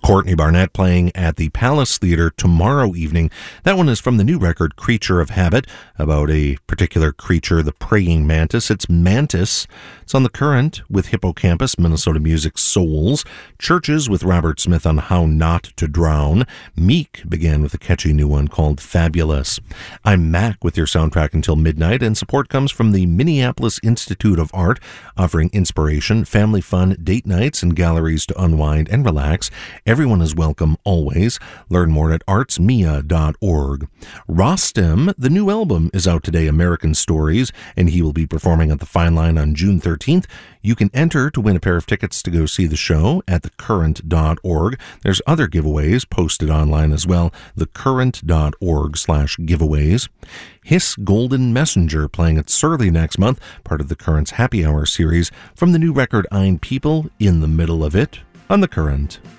Courtney Barnett playing at the Palace Theatre tomorrow evening. That one is from the new record Creature of Habit, about a particular creature, the praying mantis. It's Mantis. It's on The Current with Hippocampus, Minnesota Music Souls. Churches with Robert Smith on How Not to Drown. Meek began with a catchy new one called Fabulous. I'm Mac with your soundtrack until midnight, and support comes from the Minneapolis Institute of Art, offering inspiration, family fun, date nights, and galleries to unwind and relax. Everyone is welcome always. Learn more at artsmia.org. Rostam, the new album, is out today, American Stories, and he will be performing at the Fine Line on June 13th. You can enter to win a pair of tickets to go see the show at thecurrent.org. There's other giveaways posted online as well, thecurrent.org/giveaways. Hiss Golden Messenger playing at Surly next month, part of the Current's Happy Hour series, from the new record Ein People, In the Middle of It, on The Current.